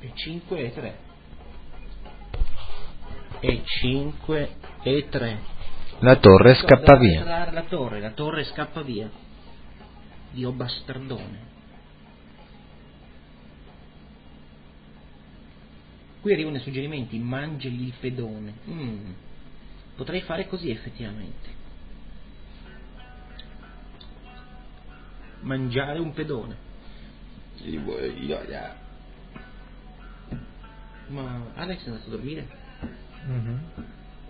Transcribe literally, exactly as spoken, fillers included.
E cinque e tre. E cinque e tre. La torre No, scappa doveva via. entrare La torre, la torre scappa via. Dio bastardone. Qui arrivano i suggerimenti, mangiali il pedone. Mm. Potrei fare così effettivamente. Mangiare un pedone. Ma Alex è andato a dormire? Mm-hmm.